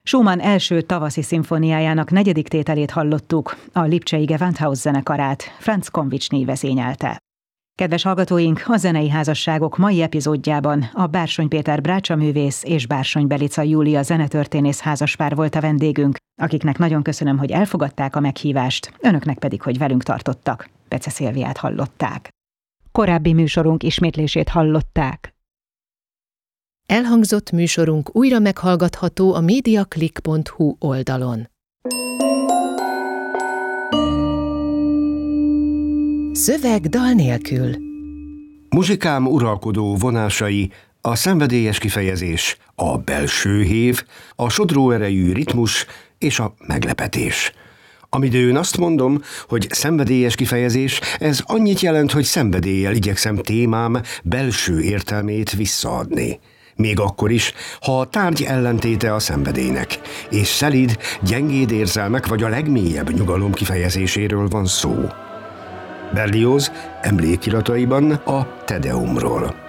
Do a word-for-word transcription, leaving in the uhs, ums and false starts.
Schumann első tavaszi szimfóniájának negyedik tételét hallottuk, a Lipcsei Gewandhaus zenekarát Franz Konvicsny vezényelte. Kedves hallgatóink, a Zenei Házasságok mai epizódjában a Bársony Péter brácsaművész és Bársony Belica Júlia zenetörténész házaspár volt a vendégünk, akiknek nagyon köszönöm, hogy elfogadták a meghívást, önöknek pedig, hogy velünk tartottak. Bece Szilviát hallották. Korábbi műsorunk ismétlését hallották. Elhangzott műsorunk újra meghallgatható a mediaclick pont hu oldalon. Szöveg dal nélkül. Muzsikám uralkodó vonásai, a szenvedélyes kifejezés, a belső hév, a sodró erejű ritmus és a meglepetés. Amidőn azt mondom, hogy szenvedélyes kifejezés, ez annyit jelent, hogy szenvedéllyel igyekszem témám belső értelmét visszaadni. Még akkor is, ha a tárgy ellentéte a szenvedélynek, és szelíd, gyengéd érzelmek vagy a legmélyebb nyugalom kifejezéséről van szó. Berlioz emlékirataiban a Te Deumról.